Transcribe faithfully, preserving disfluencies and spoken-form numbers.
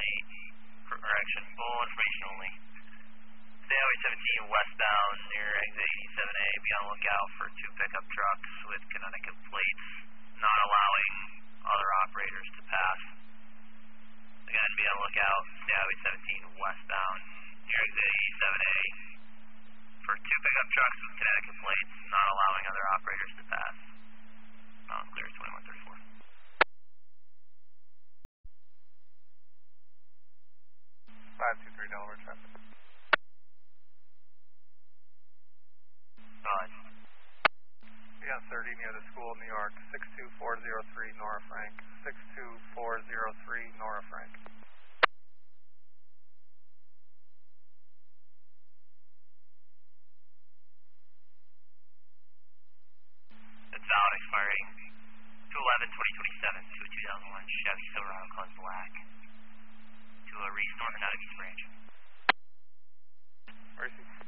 only, correction, full information only. Stay Highway seventeen westbound near exit eighty-seven A. Be on the lookout for two pickup trucks with Connecticut plates, not allowing other operators to pass. Again, be on the lookout, Stay Highway seventeen westbound near exit eighty-seven A for two pickup trucks with Connecticut plates, not allowing other operators to pass. Oh, clear twenty-one thirty-four. five two three Delaware traffic. Five. Yeah, thirty near the school, New York, six two four zero three Nora Frank, six two four zero three Nora Frank. It's valid, expiring two eleven twenty twenty-seven to a two thousand one Chevy Silverado Class Black to a Reese Northern out of East Branch. Mercy.